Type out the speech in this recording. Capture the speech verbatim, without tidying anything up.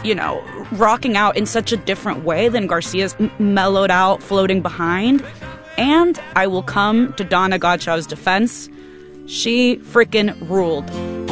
you know, rocking out in such a different way than Garcia's m- mellowed out, floating behind. And I will come to Donna Godchaux's defense. She freaking ruled.